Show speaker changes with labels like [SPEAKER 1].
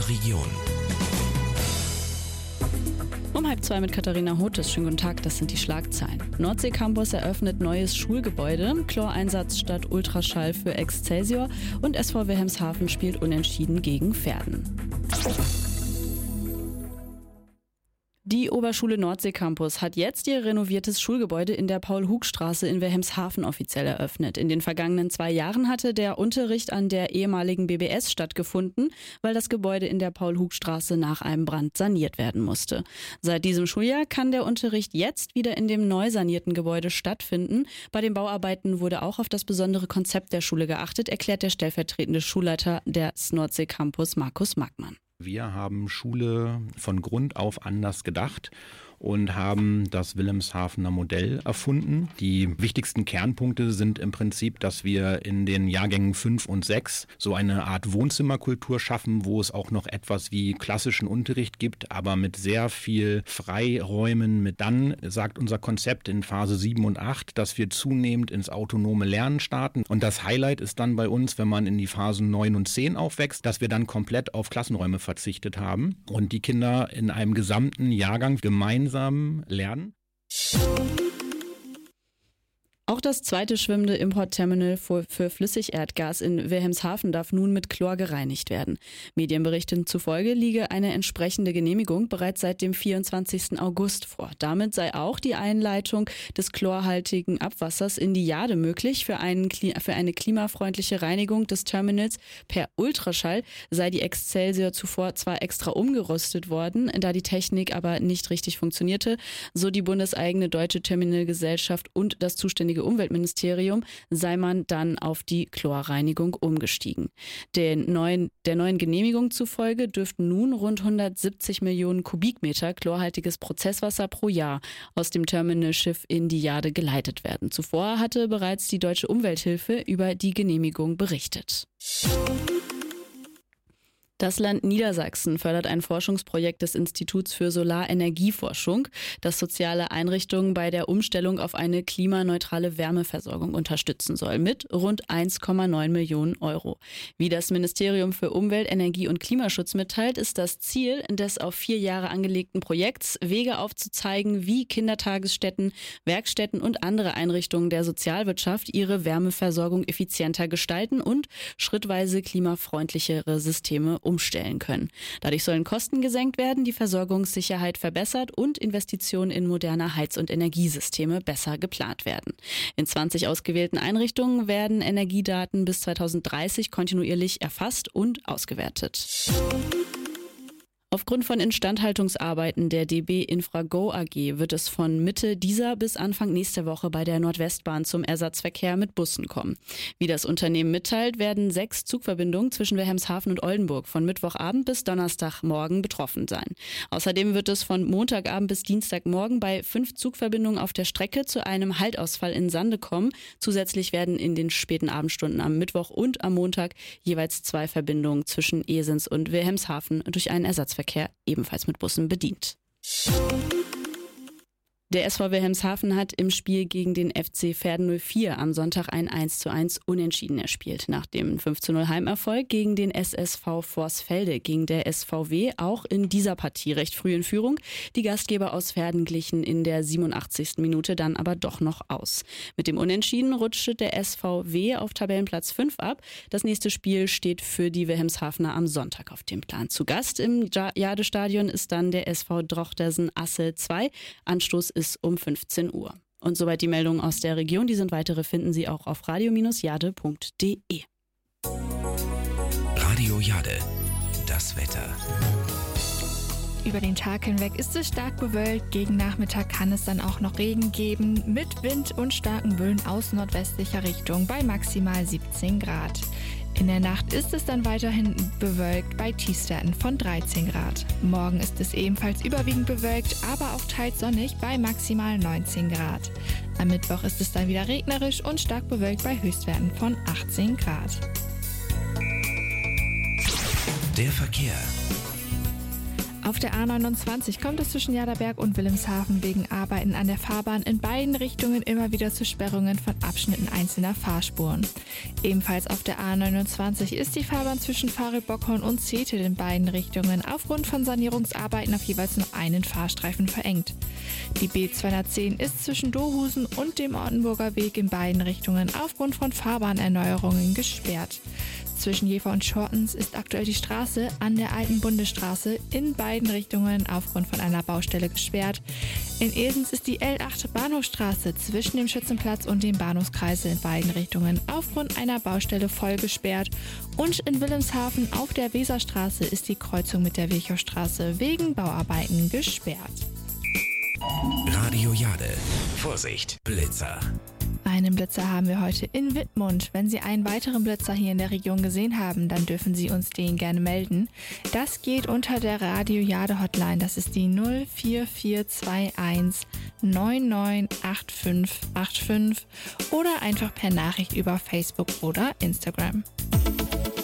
[SPEAKER 1] unserer Region.
[SPEAKER 2] Um 1:30 mit Katharina Hotes. Schönen guten Tag, das sind die Schlagzeilen. Nordsee-Campus eröffnet neues Schulgebäude, Chloreinsatz statt Ultraschall für Excelsior und SV Wilhelmshaven spielt unentschieden gegen Verden. Die Oberschule Nordsee-Campus hat jetzt ihr renoviertes Schulgebäude in der Paul-Hug-Straße in Wilhelmshaven offiziell eröffnet. In den vergangenen 2 Jahren hatte der Unterricht an der ehemaligen BBS stattgefunden, weil das Gebäude in der Paul-Hug-Straße nach einem Brand saniert werden musste. Seit diesem Schuljahr kann der Unterricht jetzt wieder in dem neu sanierten Gebäude stattfinden. Bei den Bauarbeiten wurde auch auf das besondere Konzept der Schule geachtet, erklärt der stellvertretende Schulleiter des Nordsee-Campus, Markus Magmann.
[SPEAKER 3] Wir haben Schule von Grund auf anders gedacht und haben das Wilhelmshavener Modell erfunden. Die wichtigsten Kernpunkte sind im Prinzip, dass wir in den Jahrgängen 5 und 6 so eine Art Wohnzimmerkultur schaffen, wo es auch noch etwas wie klassischen Unterricht gibt, aber mit sehr viel Freiräumen. Dann sagt unser Konzept in Phase 7 und 8, dass wir zunehmend ins autonome Lernen starten. Und das Highlight ist dann bei uns, wenn man in die Phasen 9 und 10 aufwächst, dass wir dann komplett auf Klassenräume verzichtet haben und die Kinder in einem gesamten Jahrgang gemeinsam lernen.
[SPEAKER 2] Auch das zweite schwimmende Importterminal für Flüssigerdgas in Wilhelmshaven darf nun mit Chlor gereinigt werden. Medienberichten zufolge liege eine entsprechende Genehmigung bereits seit dem 24. August vor. Damit sei auch die Einleitung des chlorhaltigen Abwassers in die Jade möglich. Für eine klimafreundliche Reinigung des Terminals per Ultraschall sei die Excelsior zuvor zwar extra umgerüstet worden, da die Technik aber nicht richtig funktionierte, so die bundeseigene Deutsche Terminalgesellschaft und das zuständige Umweltministerium, sei man dann auf die Chlorreinigung umgestiegen. Der neuen Genehmigung zufolge dürften nun rund 170 Millionen Kubikmeter chlorhaltiges Prozesswasser pro Jahr aus dem Terminalschiff in die Jade geleitet werden. Zuvor hatte bereits die Deutsche Umwelthilfe über die Genehmigung berichtet. Das Land Niedersachsen fördert ein Forschungsprojekt des Instituts für Solarenergieforschung, das soziale Einrichtungen bei der Umstellung auf eine klimaneutrale Wärmeversorgung unterstützen soll, mit rund 1,9 Millionen Euro. Wie das Ministerium für Umwelt, Energie und Klimaschutz mitteilt, ist das Ziel des auf 4 Jahre angelegten Projekts, Wege aufzuzeigen, wie Kindertagesstätten, Werkstätten und andere Einrichtungen der Sozialwirtschaft ihre Wärmeversorgung effizienter gestalten und schrittweise klimafreundlichere Systeme umstellen können. Dadurch sollen Kosten gesenkt werden, die Versorgungssicherheit verbessert und Investitionen in moderne Heiz- und Energiesysteme besser geplant werden. In 20 ausgewählten Einrichtungen werden Energiedaten bis 2030 kontinuierlich erfasst und ausgewertet. Aufgrund von Instandhaltungsarbeiten der DB Infrago AG wird es von Mitte dieser bis Anfang nächster Woche bei der Nordwestbahn zum Ersatzverkehr mit Bussen kommen. Wie das Unternehmen mitteilt, werden 6 Zugverbindungen zwischen Wilhelmshaven und Oldenburg von Mittwochabend bis Donnerstagmorgen betroffen sein. Außerdem wird es von Montagabend bis Dienstagmorgen bei 5 Zugverbindungen auf der Strecke zu einem Haltausfall in Sande kommen. Zusätzlich werden in den späten Abendstunden am Mittwoch und am Montag jeweils 2 Verbindungen zwischen Esens und Wilhelmshaven durch einen Ersatzverkehr ebenfalls mit Bussen bedient. Der SV Wilhelmshaven hat im Spiel gegen den FC Verden 04 am Sonntag ein 1:1 Unentschieden erspielt. Nach dem 5:0 Heimerfolg gegen den SSV Vorsfelde ging der SVW auch in dieser Partie recht früh in Führung. Die Gastgeber aus Verden glichen in der 87. Minute dann aber doch noch aus. Mit dem Unentschieden rutschte der SVW auf Tabellenplatz 5 ab. Das nächste Spiel steht für die Wilhelmshavener am Sonntag auf dem Plan. Zu Gast im Jade-Stadion ist dann der SV Drochtersen Assel 2. Anstoß ist um 15 Uhr. Und soweit die Meldungen aus der Region. Die sind weitere finden Sie auch auf radio-jade.de.
[SPEAKER 1] Radio Jade, das Wetter.
[SPEAKER 4] Über den Tag hinweg ist es stark bewölkt. Gegen Nachmittag kann es dann auch noch Regen geben mit Wind und starken Böen aus nordwestlicher Richtung bei maximal 17 Grad. In der Nacht ist es dann weiterhin bewölkt bei Tiefstwerten von 13 Grad. Morgen ist es ebenfalls überwiegend bewölkt, aber auch teils sonnig bei maximal 19 Grad. Am Mittwoch ist es dann wieder regnerisch und stark bewölkt bei Höchstwerten von 18 Grad.
[SPEAKER 1] Der Verkehr.
[SPEAKER 4] Auf der A29 kommt es zwischen Jaderberg und Wilhelmshaven wegen Arbeiten an der Fahrbahn in beiden Richtungen immer wieder zu Sperrungen von Abschnitten einzelner Fahrspuren. Ebenfalls auf der A29 ist die Fahrbahn zwischen Farel-Bockhorn und Zetel in beiden Richtungen aufgrund von Sanierungsarbeiten auf jeweils nur einen Fahrstreifen verengt. Die B210 ist zwischen Dohusen und dem Ortenburger Weg in beiden Richtungen aufgrund von Fahrbahnerneuerungen gesperrt. Zwischen Jever und Schortens ist aktuell die Straße an der alten Bundesstraße in beiden Richtungen aufgrund von einer Baustelle gesperrt. In Esens ist die L8 Bahnhofstraße zwischen dem Schützenplatz und dem Bahnhofskreisel in beiden Richtungen aufgrund einer Baustelle voll gesperrt. Und in Wilhelmshaven auf der Weserstraße ist die Kreuzung mit der Virchowstraße wegen Bauarbeiten gesperrt.
[SPEAKER 1] Radio Jade. Vorsicht, Blitzer.
[SPEAKER 4] Einen Blitzer haben wir heute in Wittmund. Wenn Sie einen weiteren Blitzer hier in der Region gesehen haben, dann dürfen Sie uns den gerne melden. Das geht unter der Radio Jade Hotline. Das ist die 04421 998585 oder einfach per Nachricht über Facebook oder Instagram.